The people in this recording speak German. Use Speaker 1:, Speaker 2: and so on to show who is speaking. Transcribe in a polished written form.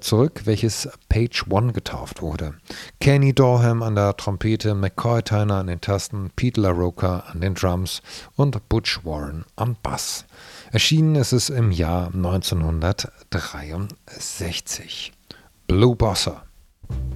Speaker 1: zurück, welches Page One getauft wurde. Kenny Dorham an der Trompete, McCoy Tyner an den Tasten, Pete LaRocca an den Drums und Butch Warren am Bass. Erschienen ist es im Jahr 1963. Blue Bossa.